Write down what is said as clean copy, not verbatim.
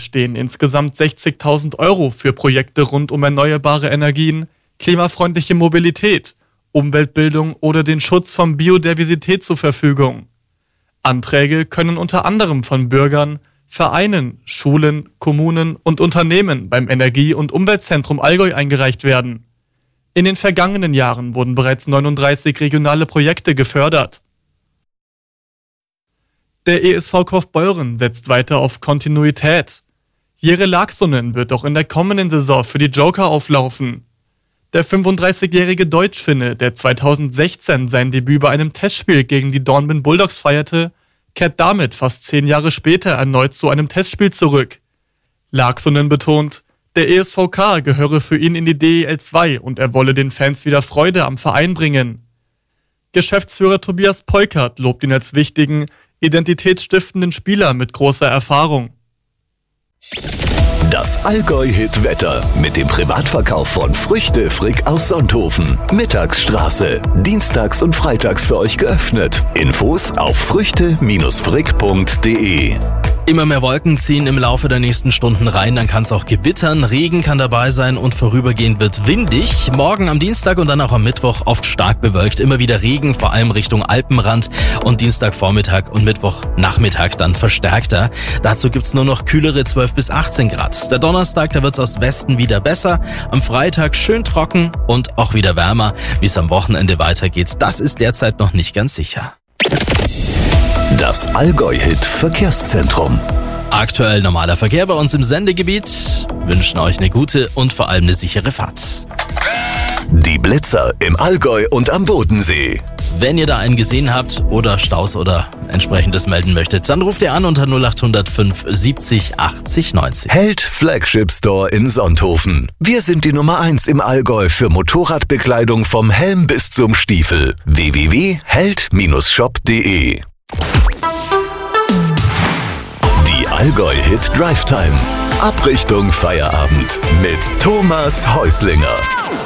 stehen insgesamt 60.000 Euro für Projekte rund um erneuerbare Energien, klimafreundliche Mobilität, Umweltbildung oder den Schutz von Biodiversität zur Verfügung. Anträge können unter anderem von Bürgern, Vereinen, Schulen, Kommunen und Unternehmen beim Energie- und Umweltzentrum Allgäu eingereicht werden. In den vergangenen Jahren wurden bereits 39 regionale Projekte gefördert. Der ESV Kaufbeuren setzt weiter auf Kontinuität. Jere Laaksonen wird auch in der kommenden Saison für die Joker auflaufen. Der 35-jährige Deutschfinne, der 2016 sein Debüt bei einem Testspiel gegen die Dornbirn Bulldogs feierte, kehrt damit fast 10 Jahre später erneut zu einem Testspiel zurück. Laaksonen betont, der ESVK gehöre für ihn in die DEL 2 und er wolle den Fans wieder Freude am Verein bringen. Geschäftsführer Tobias Peukert lobt ihn als wichtigen, identitätsstiftenden Spieler mit großer Erfahrung. Das Allgäu-Hit-Wetter mit dem Privatverkauf von Früchte Frick aus Sonthofen. Mittagsstraße. Dienstags und freitags für euch geöffnet. Infos auf früchte-frick.de. Immer mehr Wolken ziehen im Laufe der nächsten Stunden rein, dann kann es auch gewittern, Regen kann dabei sein und vorübergehend wird windig. Morgen am Dienstag und dann auch am Mittwoch oft stark bewölkt, immer wieder Regen, vor allem Richtung Alpenrand und Dienstagvormittag und Mittwochnachmittag dann verstärkter. Dazu gibt's nur noch kühlere 12 bis 18 Grad. Der Donnerstag, da wird's aus Westen wieder besser, am Freitag schön trocken und auch wieder wärmer. Wie es am Wochenende weitergeht, das ist derzeit noch nicht ganz sicher. Das Allgäu-Hit Verkehrszentrum. Aktuell normaler Verkehr bei uns im Sendegebiet. Wünschen euch eine gute und vor allem eine sichere Fahrt. Die Blitzer im Allgäu und am Bodensee. Wenn ihr da einen gesehen habt oder Staus oder entsprechendes melden möchtet, dann ruft ihr an unter 0800 570 80 90. Held Flagship Store in Sonthofen. Wir sind die Nummer 1 im Allgäu für Motorradbekleidung vom Helm bis zum Stiefel. www.held-shop.de. Die Allgäu-Hit Drive Time. Ab Richtung Feierabend mit Thomas Häuslinger.